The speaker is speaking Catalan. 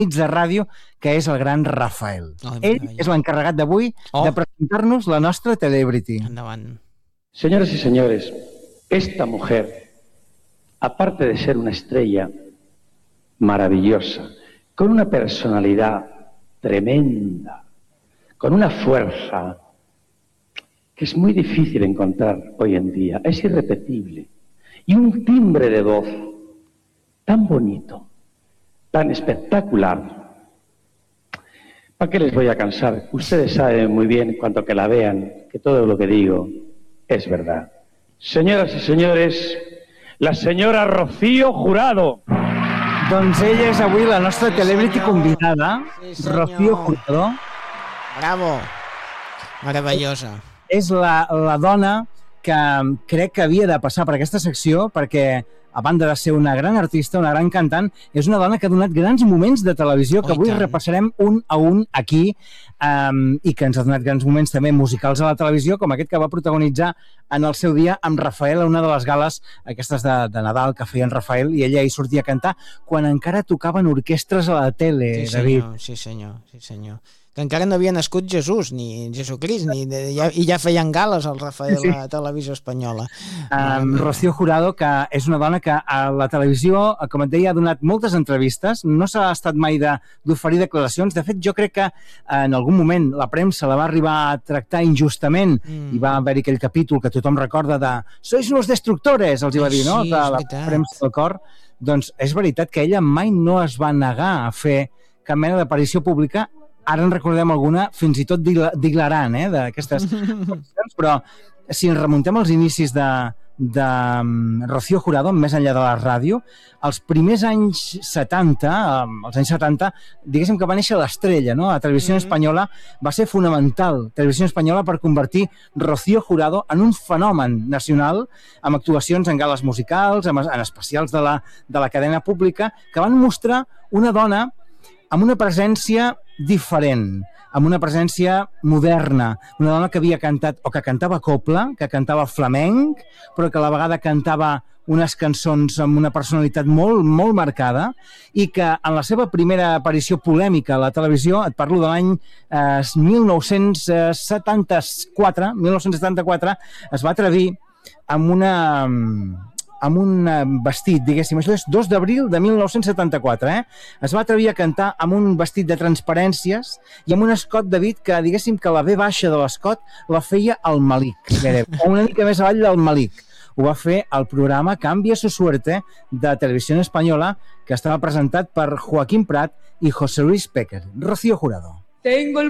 nits de ràdio, que és el gran Rafael. Ell és l'encarregat d'avui de presentar-nos la nostra Celebrity. Endavant. Señoras y señores, esta mujer, aparte de ser una estrella maravillosa, con una personalidad tremenda, con una fuerza que es muy difícil encontrar hoy en día, es irrepetible, y un timbre de voz tan bonito, tan espectacular. ¿Para qué les voy a cansar? Ustedes saben muy bien, cuanto que la vean, que todo lo que digo es verdad. Señoras y señores, la señora Rocío Jurado. Doncs ella és avui la nostra Celebrity convidada, Rocío Jurado. Bravo. Meravellosa. És la dona que crec que havia de passar per aquesta secció perquè, a banda de ser una gran artista, una gran cantant, és una dona que ha donat grans moments de televisió que avui repassarem un a un aquí i que ens ha donat grans moments també musicals a la televisió, com aquest que va protagonitzar en el seu dia amb Rafael a una de les gales aquestes de Nadal que feien Rafael, i ella hi sortia a cantar quan encara tocaven orquestres a la tele, David. Sí senyor. Que encara no havia nascut Jesús, ni Jesucrist, i ja feien gales al Rafael a la televisió espanyola. Rocío Jurado, que és una dona que a la televisió, com et deia, ha donat moltes entrevistes, no s'ha estat mai d'oferir declaracions. De fet, jo crec que en algun moment la premsa la va arribar a tractar injustament i va haver-hi aquell capítol que tothom recorda de «Sois los destructores», els hi va dir, no? De la premsa del cor. Doncs és veritat que ella mai no es va negar a fer cap mena d'aparició pública. Ara en recordem alguna, fins i tot d'hilarant, d'aquestes qüestions, però si ens remuntem als inicis de Rocío Jurado, més enllà de la ràdio, els primers anys 70, els anys 70, diguéssim que va néixer l'estrella, no? A Televisió Espanyola va ser fonamental, Televisió Espanyola, per convertir Rocío Jurado en un fenomen nacional, amb actuacions en gales musicals, en especials de la cadena pública, que van mostrar una dona amb una presència diferent, amb una presència moderna, una dona que havia cantat, o que cantava copla, que cantava flamenc, però que a la vegada cantava unes cançons amb una personalitat molt, molt marcada, i que en la seva primera aparició polèmica a la televisió, et parlo de l'any 1974, es va atrevir amb un vestit, diguéssim, això és 2 d'abril de 1974, es va atrevir a cantar amb un vestit de transparències i amb un escot, David, que diguéssim que la V baixa de l'escot la feia el Malik, o una mica més avall del Malik. Ho va fer el programa Cambia su suerte de Televisió Espanyola, que estava presentat per Joaquín Prat i José Luis Péquer. Rocío Jurado. Tengo el